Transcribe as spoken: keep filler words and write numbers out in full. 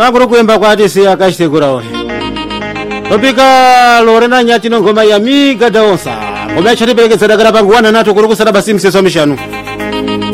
pakuri kuemba kwati siya akashitekuraone topika lorena nyati no ngoma ya miga daonsa ngoma yachatiperekezera kala panguwana nato kuri kusala basi mseso mishanu